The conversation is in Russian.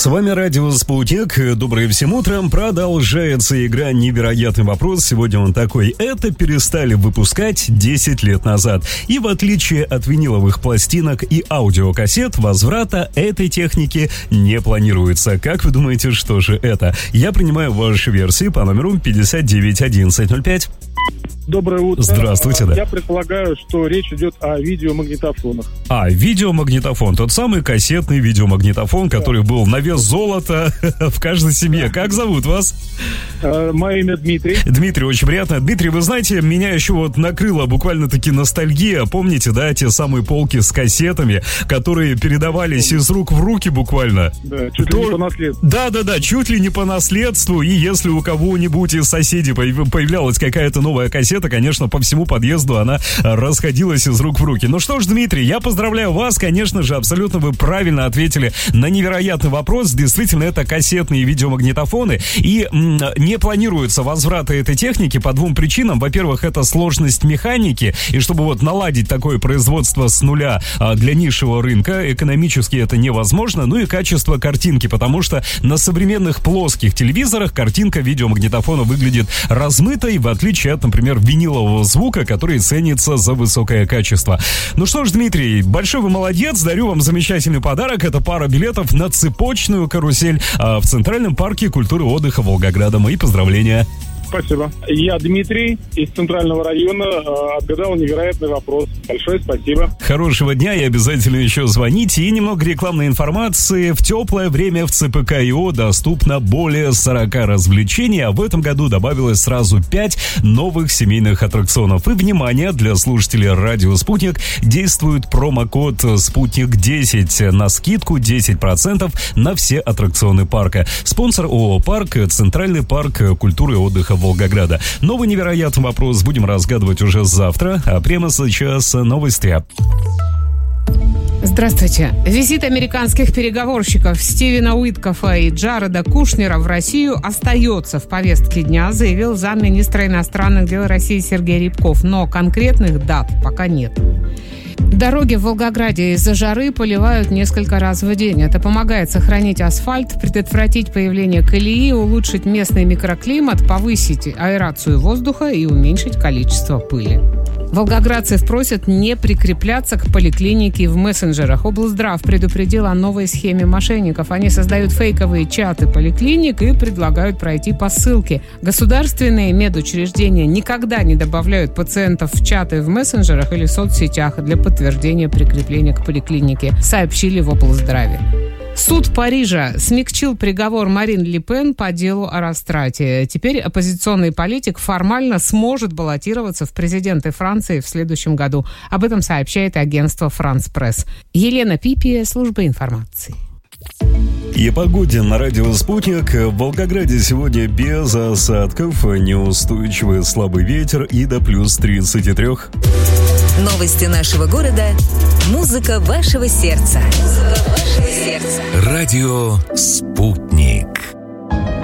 С вами радио «Спутник». Доброе всем утром. Продолжается игра «Невероятный вопрос». Сегодня он такой. Это перестали выпускать 10 лет назад. И в отличие от виниловых пластинок и аудиокассет, возврата этой техники не планируется. Как вы думаете, что же это? Я принимаю ваши версии по номеру 591105. Доброе утро. Здравствуйте, да. Я предполагаю, что речь идет о видеомагнитофонах. Видеомагнитофон. Тот самый кассетный видеомагнитофон, который был на вес золота в каждой семье. Как зовут вас? Мое имя Дмитрий. Дмитрий, очень приятно. Дмитрий, вы знаете, меня еще вот накрыла буквально-таки ностальгия. Помните, да, те самые полки с кассетами, которые передавались из рук в руки буквально? Да, чуть ли не по наследству. Да, чуть ли не по наследству. И если у кого-нибудь из соседей появлялась какая-то новая кассета, конечно, по всему подъезду она расходилась из рук в руки. Ну что ж, Дмитрий, я поздравляю вас, конечно же, абсолютно вы правильно ответили на невероятный вопрос. Действительно, это кассетные видеомагнитофоны, и не планируется возврата этой техники по двум причинам. Во-первых, это сложность механики, и чтобы вот наладить такое производство с нуля для нишевого рынка, экономически это невозможно. Ну и качество картинки, потому что на современных плоских телевизорах картинка видеомагнитофона выглядит размытой, в отличие от, например, винилового звука, который ценится за высокое качество. Ну что ж, Дмитрий, большой вы молодец, дарю вам замечательный подарок. Это пара билетов на цепочную карусель в Центральном парке культуры и отдыха Волгограда. Мои поздравления. Спасибо. Я Дмитрий из Центрального района. Отгадал невероятный вопрос. Большое спасибо. Хорошего дня, и обязательно еще звоните. И немного рекламной информации. В теплое время в ЦПК ИО доступно более 40 развлечений, а в этом году добавилось сразу 5 новых семейных аттракционов. И, внимание, для слушателей радио «Спутник» действует промокод «Спутник10» на скидку 10% на все аттракционы парка. Спонсор ООО «Парк», Центральный парк культуры и отдыха Волгограда. Новый невероятный вопрос будем разгадывать уже завтра, а прямо сейчас новости. Здравствуйте. Визит американских переговорщиков Стивена Уиткофа и Джареда Кушнера в Россию остается в повестке дня, заявил замминистра иностранных дел России Сергей Рябков, но конкретных дат пока нет. Дороги в Волгограде из-за жары поливают несколько раз в день. Это помогает сохранить асфальт, предотвратить появление колеи, улучшить местный микроклимат, повысить аэрацию воздуха и уменьшить количество пыли. Волгоградцев просят не прикрепляться к поликлинике в мессенджерах. Облздрав предупредил о новой схеме мошенников. Они создают фейковые чаты поликлиник и предлагают пройти по ссылке. Государственные медучреждения никогда не добавляют пациентов в чаты в мессенджерах или соцсетях для подтверждения прикрепления к поликлинике, сообщили в облздраве. Суд Парижа смягчил приговор Марин Ле Пен по делу о растрате. Теперь оппозиционный политик формально сможет баллотироваться в президенты Франции в следующем году. Об этом сообщает агентство «Франс Пресс». Елена Пипи, служба информации. И о погоде на радио «Спутник». В Волгограде сегодня без осадков, неустойчивый слабый ветер и до плюс 33. Новости нашего города. Музыка вашего сердца. Радио «Спутник».